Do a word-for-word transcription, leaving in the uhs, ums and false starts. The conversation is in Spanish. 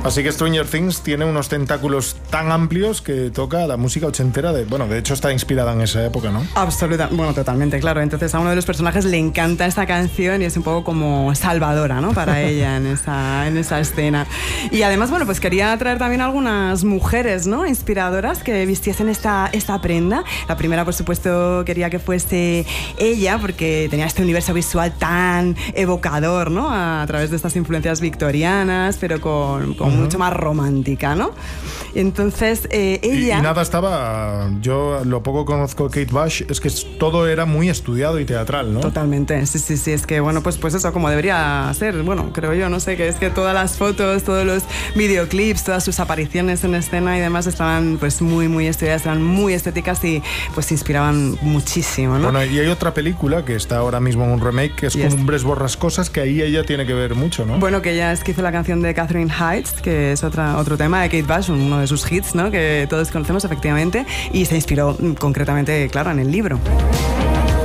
Así que Stranger Things tiene unos tentáculos tan amplios que toca la música ochentera. De, bueno, de hecho está inspirada en esa época, ¿no? Absolutamente, bueno, totalmente, claro. Entonces a uno de los personajes le encanta esta canción y es un poco como salvadora, ¿no? Para ella en esa, en esa escena. Y además, bueno, pues quería traer también algunas mujeres, ¿no? Inspiradoras que vistiesen esta, esta prenda. La primera, por supuesto, quería que fuese ella porque tenía este universo visual tan evocador, ¿no? A, a través de estas influencias victorianas, pero con, con uh-huh. mucho más romántica, ¿no? Entonces, eh, ella... Y, y nada, estaba... Yo lo poco conozco Kate Bush, es que todo era muy estudiado y teatral, ¿no? Totalmente, sí, sí, sí. Es que, bueno, pues, pues eso, como debería ser, bueno, creo yo, no sé, que es que todas las fotos, todos los videoclips, todas sus apariciones en escena y demás estaban, pues, muy, muy estudiadas, eran muy estéticas y, pues, inspiraban muchísimo, ¿no? Bueno, y hay otra película que está ahora mismo en un remake, que es Yes. Cumbres Borrascosas, que ahí ella tiene que ver mucho, ¿no? Bueno, que ella es que hizo la canción de Catherine Heights, que es otra, otro tema de Kate Bush, uno de sus hits, ¿no? Que todos conocemos efectivamente, y se inspiró concretamente, claro, en el libro.